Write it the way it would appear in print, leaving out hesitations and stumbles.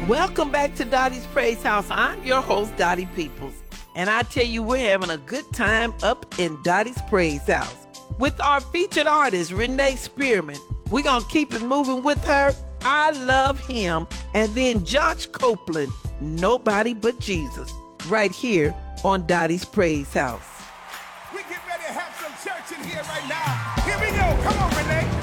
Welcome back to Dottie's Praise House. I'm your host, Dottie Peoples. And I tell you, we're having a good time up in Dottie's Praise House with our featured artist, Renee Spearman. We're going to keep it moving with her. I Love Him. And then Josh Copeland, Nobody But Jesus, right here on Dottie's Praise House. We get ready to have some church in here right now. Here we go. Come on, Renee.